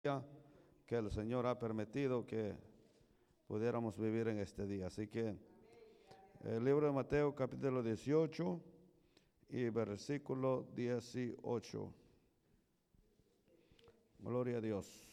que el Señor ha permitido que pudiéramos vivir en este día. Así que el libro de Mateo capítulo 18 y versículo 18. Gloria a Dios.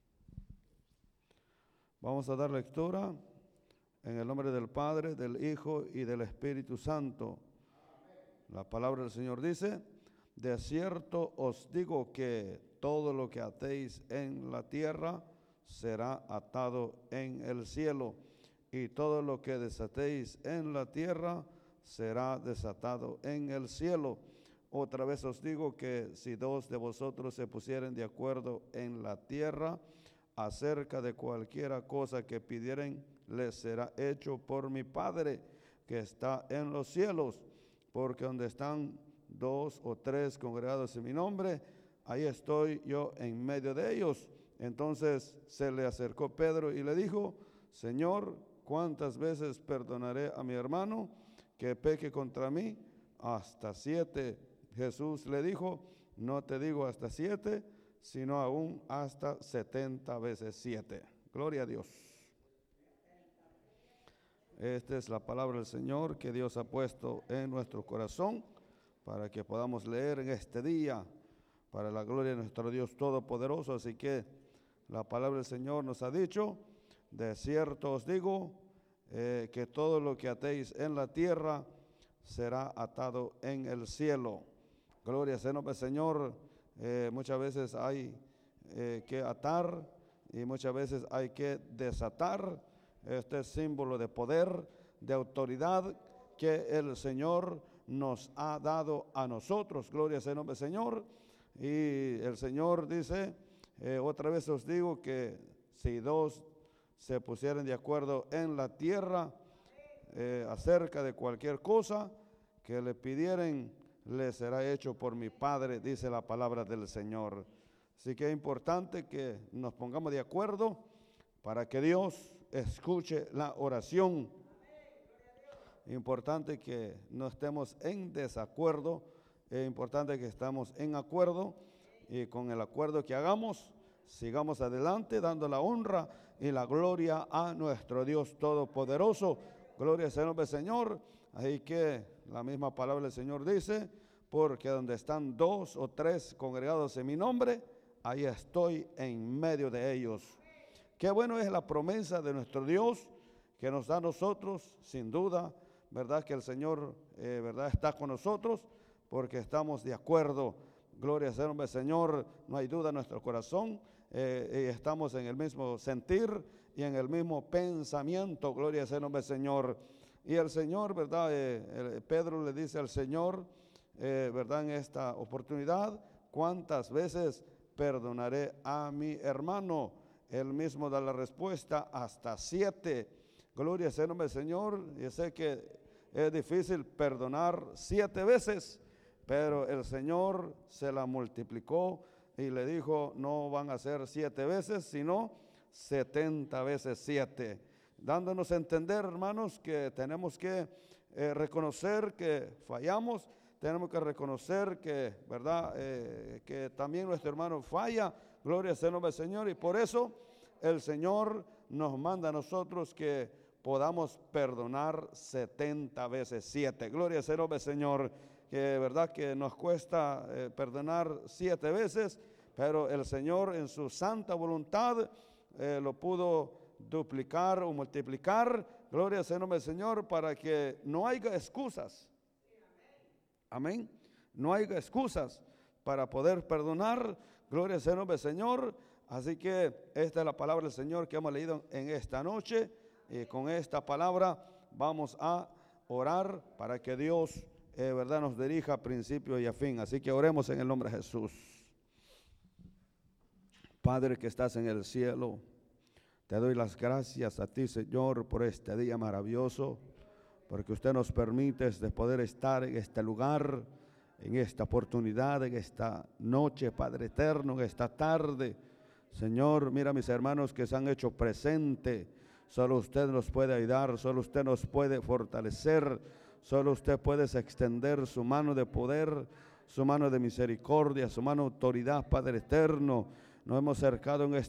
Vamos a dar lectura en el nombre del Padre, del Hijo y del Espíritu Santo. La palabra del Señor dice: de cierto os digo que todo lo que atéis en la tierra será atado en el cielo, y todo lo que desatéis en la tierra será desatado en el cielo. Otra vez os digo que si dos de vosotros se pusieren de acuerdo en la tierra acerca de cualquiera cosa que pidieren, les será hecho por mi Padre que está en los cielos. Porque donde están dos o tres congregados en mi nombre, ahí estoy yo en medio de ellos. Entonces se le acercó Pedro y le dijo: Señor, ¿cuántas veces perdonaré a mi hermano que peque contra mí? Hasta 7. Jesús le dijo: no te digo hasta 7, sino aún hasta 70 veces 7. Gloria a Dios. Esta es la palabra del Señor que Dios ha puesto en nuestro corazón para que podamos leer en este día, para la gloria de nuestro Dios Todopoderoso. Así que la palabra del Señor nos ha dicho: de cierto os digo que todo lo que atéis en la tierra será atado en el cielo. Gloria sea el nombre del Señor. Muchas veces hay que atar y muchas veces hay que desatar. Este es símbolo de poder, de autoridad que el Señor nos ha dado a nosotros. Gloria sea el nombre del Señor. Y el Señor dice: otra vez os digo que si dos se pusieran de acuerdo en la tierra acerca de cualquier cosa que le pidieren, le será hecho por mi Padre, dice la palabra del Señor. Así que es importante que nos pongamos de acuerdo para que Dios escuche la oración. Importante que no estemos en desacuerdo, es importante que estemos en acuerdo, y con el acuerdo que hagamos, sigamos adelante dando la honra y la gloria a nuestro Dios Todopoderoso. Gloria sea el nombre del Señor. Así que la misma palabra del Señor dice: porque donde están dos o tres congregados en mi nombre, ahí estoy en medio de ellos. Qué bueno es la promesa de nuestro Dios que nos da a nosotros, sin duda, verdad que el Señor, verdad, está con nosotros porque estamos de acuerdo. Gloria sea el nombre del Señor, no hay duda en nuestro corazón, estamos en el mismo sentir y en el mismo pensamiento. Gloria sea el nombre del Señor. Y el Señor, verdad, Pedro le dice al Señor, verdad, en esta oportunidad: ¿cuántas veces perdonaré a mi hermano? Él mismo da la respuesta: hasta 7. Gloria sea el nombre del Señor. Yo sé que es difícil perdonar 7 veces, pero el Señor se la multiplicó y le dijo: no van a ser 7 veces, sino 70 veces 7. Dándonos a entender, hermanos, que tenemos que reconocer que fallamos, tenemos que reconocer que, verdad, que también nuestro hermano falla. Gloria sea el nombre del Señor. Y por eso el Señor nos manda a nosotros que podamos perdonar 70 veces 7. Gloria sea el nombre del Señor. Que verdad que nos cuesta perdonar 7 veces, pero el Señor en su santa voluntad lo pudo duplicar o multiplicar. Gloria sea el nombre del Señor, para que no haya excusas. Amén. No haya excusas para poder perdonar. Gloria sea el nombre del Señor. Así que esta es la palabra del Señor que hemos leído en esta noche. Y con esta palabra vamos a orar para que Dios, verdad, nos dirija a principio y a fin. Así que oremos en el nombre de Jesús. Padre que estás en el cielo, te doy las gracias a ti, Señor, por este día maravilloso, porque usted nos permite de poder estar en este lugar, en esta oportunidad, en esta noche, Padre eterno, en esta tarde. Señor, mira a mis hermanos que se han hecho presente. Solo usted nos puede ayudar, solo usted nos puede fortalecer, solo usted puede extender su mano de poder, su mano de misericordia, su mano de autoridad, Padre eterno. nos hemos cercado en